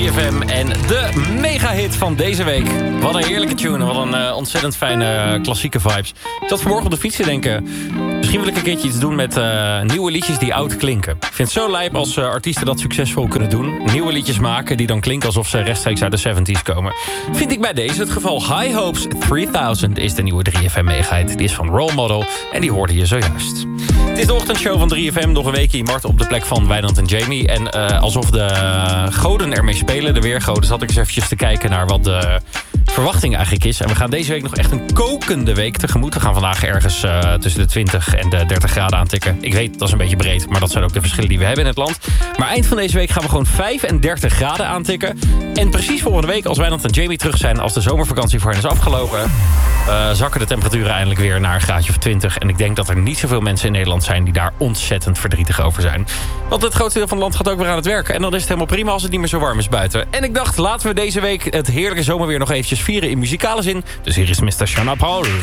3FM en de mega-hit van deze week. Wat een heerlijke tune, wat een ontzettend fijne klassieke vibes. Ik zat vanmorgen op de fiets te denken, misschien wil ik een keertje iets doen met nieuwe liedjes die oud klinken. Ik vind het zo lijp als artiesten dat succesvol kunnen doen. Nieuwe liedjes maken die dan klinken alsof ze rechtstreeks uit de 70s komen. Vind ik bij deze het geval. High Hopes 3000 is de nieuwe 3FM mega-hit. Die is van Role Model en die hoorde je zojuist. Het is de ochtendshow van 3FM. Nog een weekje Mart op de plek van Wijnand en Jamie. En alsof de goden ermee spelen, de weergoden, zat ik eens eventjes te kijken naar wat de verwachting eigenlijk is. En we gaan deze week nog echt een kokende week tegemoet. We gaan vandaag ergens tussen de 20 en de 30 graden aantikken. Ik weet, dat is een beetje breed, maar dat zijn ook de verschillen die we hebben in het land. Maar eind van deze week gaan we gewoon 35 graden aantikken. En precies volgende week, als Wijnand en Jamie terug zijn, als de zomervakantie voor hen is afgelopen, zakken de temperaturen eindelijk weer naar een graadje of 20. En ik denk dat er niet zoveel mensen in Nederland zijn die daar ontzettend verdrietig over zijn. Want het grootste deel van het land gaat ook weer aan het werk. En dan is het helemaal prima als het niet meer zo warm is buiten. En ik dacht, laten we deze week het heerlijke zomerweer nog eventjes vieren in muzikale zin. Dus hier is Mr. Sean Paul.